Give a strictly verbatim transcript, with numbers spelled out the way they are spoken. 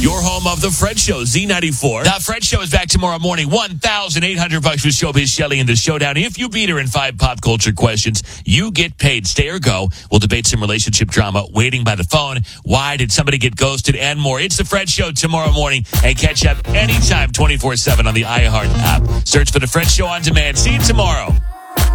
your home of The Fred Show, Z ninety-four. The Fred Show is back tomorrow morning. one thousand eight hundred bucks with Showbiz Shelley in the showdown. If you beat her in five pop culture questions, you get paid. Stay or go. We'll debate some relationship drama, waiting by the phone. Why did somebody get ghosted, and more. It's The Fred Show tomorrow morning, and catch up anytime twenty-four seven on the iHeart app. Search for The Fred Show on demand. See you tomorrow.